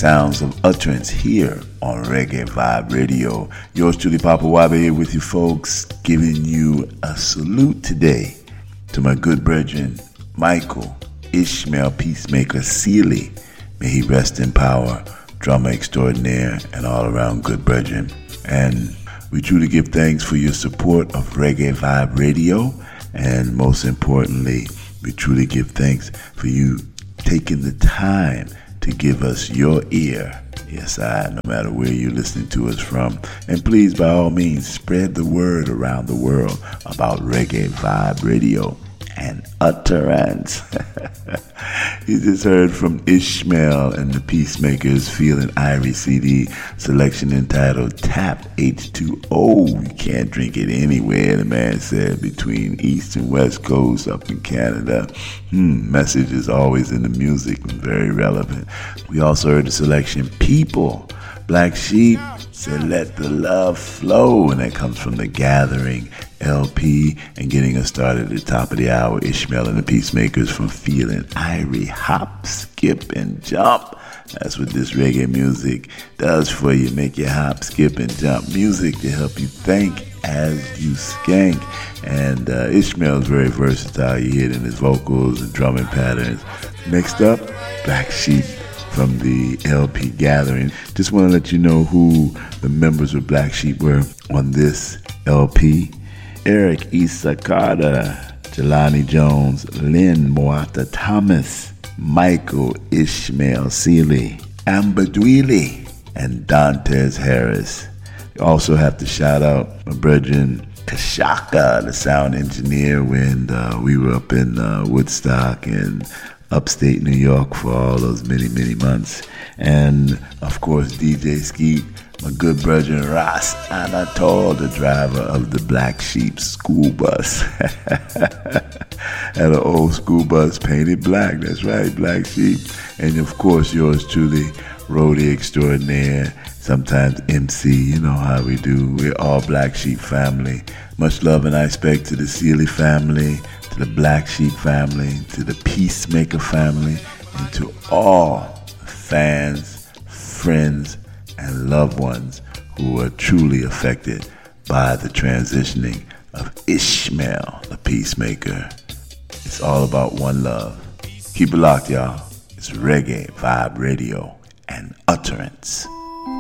sounds of utterance here on Reggae Vibe Radio. Yours truly, Papa Wabe, here with you folks, giving you a salute today to my good brethren, Michael Ishmael Peacemaker Sealy. May he rest in power, drummer extraordinaire, and all around good brethren. And we truly give thanks for your support of Reggae Vibe Radio. And most importantly, we truly give thanks for you taking the time to give us your ear. Yes, no matter where you're listening to us from. And please, by all means, spread the word around the world about Reggae Vibe Radio and utterance. You just heard from Ishmael and the Peacemakers Feeling Irie CD selection entitled Tap H2O. You can't drink it anywhere, the man said, between East and West Coast up in Canada. Message is always in the music and very relevant. We also heard the selection People, Black Sheep said Let the Love Flow, and that comes from The Gathering LP. And getting us started at the top of the hour, Ishmael and the Peacemakers from Feeling Irie, Hop, Skip, and Jump. That's what this reggae music does for you. Make you hop, skip, and jump. Music to help you think as you skank. And Ishmael is very versatile. You hear it in his vocals and drumming patterns. Next up, Black Sheep from the LP Gathering. Just want to let you know who the members of Black Sheep were on this LP. Eric Issa Carter, Jelani Jones, Lynn Moata Thomas, Michael Ishmael Sealy, Amber Dweely, and Dantes Harris. You also have to shout out my brethren Kashaka, the sound engineer, when we were up in Woodstock and upstate New York for all those many, many months. And of course, DJ Skeet, my good brethren Ross Anatol, the driver of the Black Sheep school bus. Had an old school bus painted black. That's right, Black Sheep. And of course, yours truly, roadie extraordinaire, sometimes MC. You know how we do. We're all Black Sheep family. Much love and respect to the Sealy family, to the Black Sheep family, to the Peacemaker family, and to all fans, friends, and loved ones who are truly affected by the transitioning of Ishmael, the Peacemaker. It's all about one love. Keep it locked, y'all. It's Reggae Vibe Radio and Utterance.